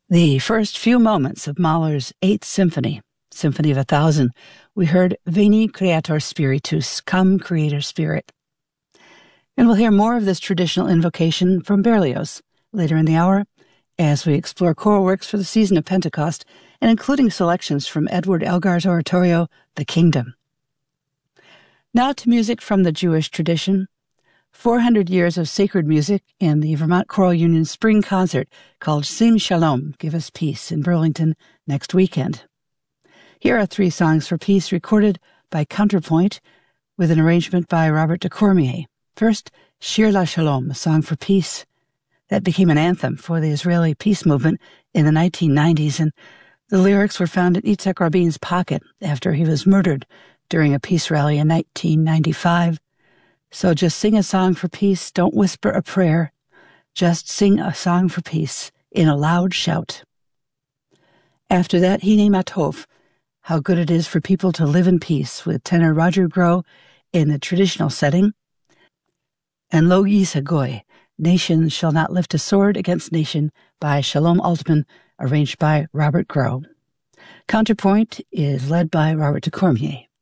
The first few moments of Mahler's Eighth Symphony, Symphony of 1000, we heard Veni Creator Spiritus, Come Creator Spirit. And we'll hear more of this traditional invocation from Berlioz later in the hour as we explore choral works for the season of Pentecost and including selections from Edward Elgar's oratorio, The Kingdom. Now to music from the Jewish tradition. 400 years of sacred music and the Vermont Choral Union spring concert called Sim Shalom, Give Us Peace, in Burlington next weekend. Here are 3 songs for peace recorded by Counterpoint with an arrangement by Robert de Cormier. First, Shir LaShalom, a song for peace that became an anthem for the Israeli peace movement in the 1990s, and the lyrics were found in Yitzhak Rabin's pocket after he was murdered during a peace rally in 1995. So just sing a song for peace, don't whisper a prayer, just sing a song for peace in a loud shout. After that, Hine Matov, how good it is for people to live in peace, with tenor Roger Groh in the traditional setting, and Lo Yisagoy, Nation Shall Not Lift a Sword Against Nation by Shalom Altman, arranged by Robert Groh. Counterpoint is led by Robert de Cormier.